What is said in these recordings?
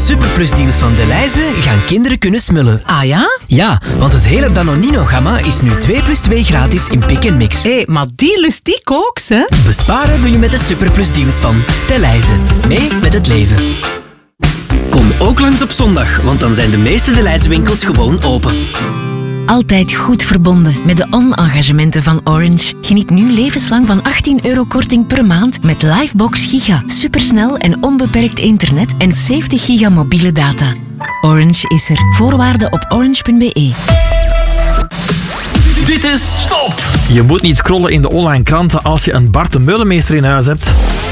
superplusdeals van Delhaize gaan kinderen kunnen smullen. Ah ja? Ja, want het hele Danonino-gamma is nu 2 plus 2 gratis in Pick & Mix. Hé, maar die lust ik ook, hè? Besparen doe je met de superplusdeals van Delhaize. Mee met het leven. Kom ook langs op zondag, want dan zijn de meeste Delhaize winkels gewoon open. Altijd goed verbonden met de on-engagementen van Orange. Geniet nu levenslang van €18 korting per maand met Livebox Giga. Supersnel en onbeperkt internet en 70 giga mobiele data. Orange is er. Voorwaarden op orange.be. Dit is Top! Je moet niet scrollen in de online kranten als je een Bart de Meulemeester in huis hebt.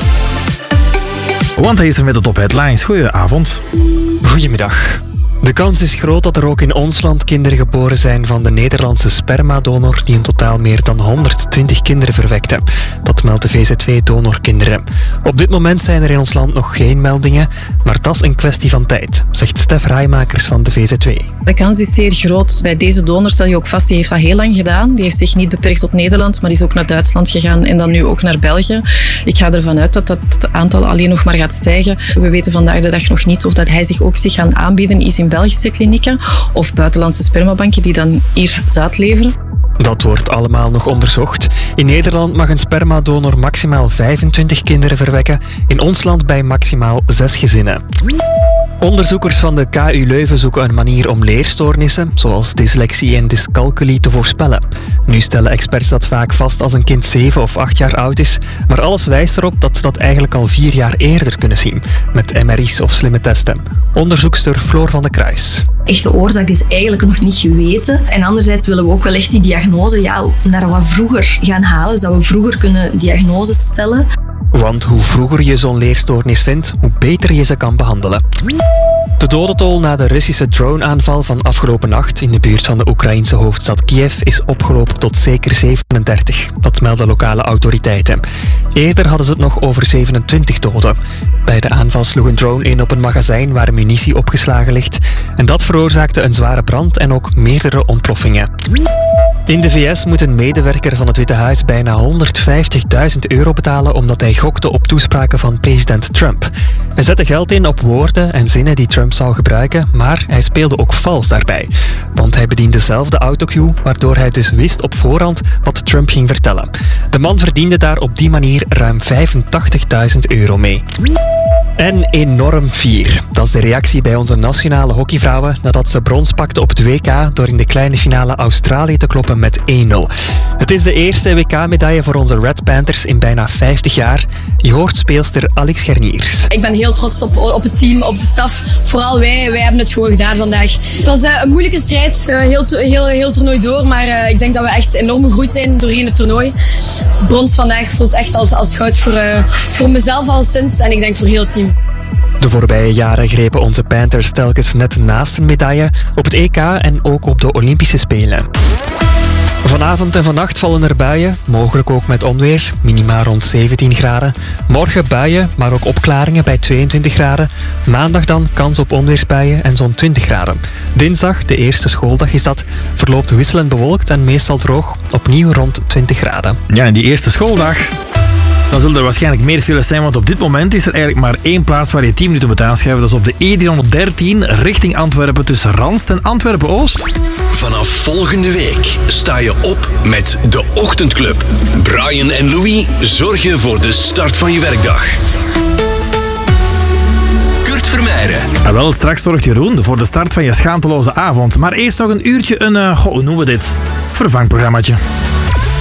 Want hij is er met de top headlines. Goedenavond. Goedemiddag. De kans is groot dat er ook in ons land kinderen geboren zijn van de Nederlandse spermadonor die in totaal meer dan 120 kinderen verwekte. Dat meldt de VZW Donorkinderen. Op dit moment zijn er in ons land nog geen meldingen, maar dat is een kwestie van tijd, zegt Stef Raaimakers van de VZW. De kans is zeer groot. Bij deze donor stel je ook vast, die heeft dat heel lang gedaan. Die heeft zich niet beperkt tot Nederland, maar is ook naar Duitsland gegaan en dan nu ook naar België. Ik ga ervan uit dat dat aantal alleen nog maar gaat stijgen. We weten vandaag de dag nog niet of dat hij zich ook gaan aanbieden is in Belgische klinieken of buitenlandse spermabanken die dan hier zaad leveren. Dat wordt allemaal nog onderzocht. In Nederland mag een spermadonor maximaal 25 kinderen verwekken. In ons land bij maximaal 6 gezinnen. Onderzoekers van de KU Leuven zoeken een manier om leerstoornissen, zoals dyslexie en dyscalculie, te voorspellen. Nu stellen experts dat vaak vast als een kind 7 of 8 jaar oud is, maar alles wijst erop dat ze dat eigenlijk al 4 jaar eerder kunnen zien, met MRI's of slimme testen. Onderzoekster Floor van de Kruis. Echte oorzaak is eigenlijk nog niet geweten. En anderzijds willen we ook wel echt die diagnose naar wat vroeger gaan halen, zodat we vroeger kunnen diagnoses stellen. Want hoe vroeger je zo'n leerstoornis vindt, hoe beter je ze kan behandelen. De dodentol na de Russische droneaanval van afgelopen nacht in de buurt van de Oekraïnse hoofdstad Kiev is opgelopen tot zeker 37. Dat melden lokale autoriteiten. Eerder hadden ze het nog over 27 doden. Bij de aanval sloeg een drone in op een magazijn waar munitie opgeslagen ligt. En dat veroorzaakte een zware brand en ook meerdere ontploffingen. In de VS moet een medewerker van het Witte Huis bijna €150.000 betalen omdat hij gokte op toespraken van president Trump. Hij zette geld in op woorden en zinnen die Trump zou gebruiken, maar hij speelde ook vals daarbij. Want hij bediende zelf de autocue, waardoor hij dus wist op voorhand wat Trump ging vertellen. De man verdiende daar op die manier ruim €85.000 mee. En enorm fier. Dat is de reactie bij onze nationale hockeyvrouwen nadat ze brons pakten op het WK door in de kleine finale Australië te kloppen met 1-0. Het is de eerste WK-medaille voor onze Red Panthers in bijna 50 jaar. Je hoort speelster Alex Gerniers. Ik ben heel trots op het team, op de staf. Vooral wij hebben het gewoon gedaan vandaag. Het was een moeilijke strijd, heel toernooi door, maar ik denk dat we echt enorm gegroeid zijn doorheen het toernooi. Brons vandaag voelt echt als goud voor mezelf al sinds en ik denk voor heel het team. De voorbije jaren grepen onze Panthers telkens net naast een medaille op het EK en ook op de Olympische Spelen. Vanavond en vannacht vallen er buien, mogelijk ook met onweer, minima rond 17 graden. Morgen buien, maar ook opklaringen bij 22 graden. Maandag dan kans op onweersbuien en zo'n 20 graden. Dinsdag, de eerste schooldag is dat, verloopt wisselend bewolkt en meestal droog, opnieuw rond 20 graden. Ja, en die eerste schooldag, dan zullen er waarschijnlijk meer files zijn, want op dit moment is er eigenlijk maar één plaats waar je 10 minuten moet aanschuiven. Dat is op de E313 richting Antwerpen tussen Ranst en Antwerpen-Oost. Vanaf volgende week sta je op met de Ochtendclub. Brian en Louis zorgen voor de start van je werkdag. Kurt Vermeijden. En wel, straks zorgt Jeroen voor de start van je schaamteloze avond. Maar eerst nog een uurtje hoe noemen we dit? Vervangprogrammaatje.